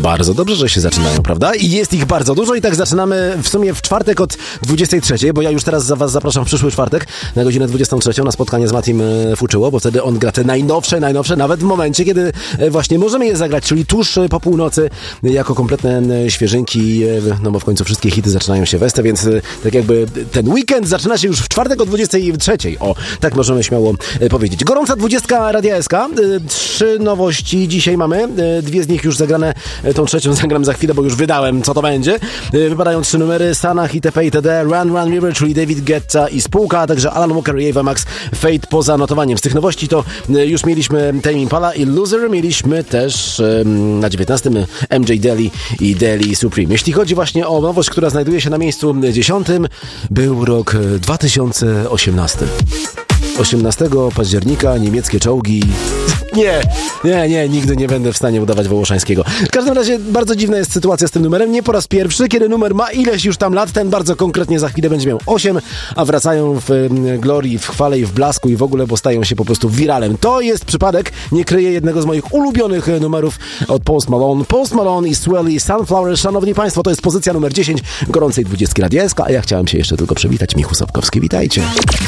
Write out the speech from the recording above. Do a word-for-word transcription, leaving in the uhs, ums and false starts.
Bardzo dobrze, że się zaczynają, prawda? I jest ich bardzo dużo i tak zaczynamy w sumie w czwartek od dwudziestej trzeciej, bo ja już teraz za was zapraszam w przyszły czwartek na godzinę dwudziestą trzecią na spotkanie z Matim Fuczyło, bo wtedy on gra te najnowsze, najnowsze, nawet w momencie, kiedy właśnie możemy je zagrać, czyli tuż po północy, jako kompletne świeżynki, no bo w końcu wszystkie hity zaczynają się weste, więc tak jakby ten weekend zaczyna się już w czwartek o dwudziestej trzeciej. O, tak możemy śmiało powiedzieć. Gorąca dwudziestka Radia S K. Trzy nowości dzisiaj mamy. Dwie z nich już zagrane, tą trzecią zagram za chwilę, bo już wydałem, co to będzie. Wypadają trzy numery, Sanach itp. itd. Run Run River, czyli David Guetta i spółka, a także Alan Walker i Ava Max, Fate poza notowaniem. Z tych nowości to już mieliśmy Tame Impala i Loser, mieliśmy też um, na dziewiętnastym M J Daly i Daly Supreme. Jeśli chodzi właśnie o nowość, która znajduje się na miejscu dziesiątym, był rok dwa tysiące osiemnasty. osiemnastego października niemieckie czołgi... Nie, nie, nie, nigdy nie będę w stanie udawać Wołoszańskiego. W każdym razie bardzo dziwna jest sytuacja z tym numerem. Nie po raz pierwszy, kiedy numer ma ileś już tam lat, ten bardzo konkretnie za chwilę będzie miał osiem, a wracają w y, glorii, w chwale i w blasku i w ogóle, bo stają się po prostu wiralem. To jest przypadek, nie kryję jednego z moich ulubionych numerów od Post Malone. Post Malone i Swelly Sunflower. Szanowni Państwo, to jest pozycja numer dziesięć gorącej dwudziestki Radia S K, a ja chciałem się jeszcze tylko przywitać. Michu Sapkowski, witajcie.